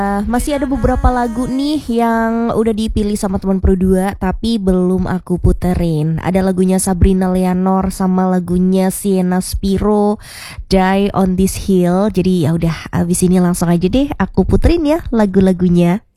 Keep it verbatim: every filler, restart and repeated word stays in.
Uh, masih ada beberapa lagu nih yang udah dipilih sama teman Pro dua tapi belum aku puterin. Ada lagunya Sabrina Leonor sama lagunya Sienna Spiro, Die on This Hill. Jadi ya udah, abis ini langsung aja deh aku puterin ya lagu-lagunya.